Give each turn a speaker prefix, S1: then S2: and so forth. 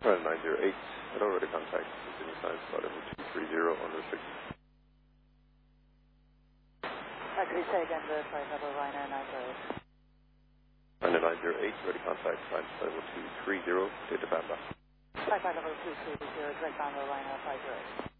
S1: Right, 908. Hello, ready contact. Continuous science, flight level 230 unrestricted.
S2: Could you say again the flight level Ryanair 908?
S1: Ryanair 908, ready contact, science level 230, data Panda.
S2: Flight level 230, direct bound Ryanair 58.